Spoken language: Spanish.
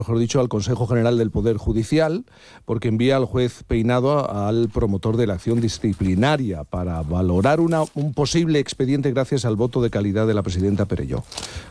mejor dicho, al Consejo General del Poder Judicial, porque envía al juez Peinado al promotor de la acción disciplinaria para valorar un posible expediente gracias al voto de calidad de la presidenta Perelló.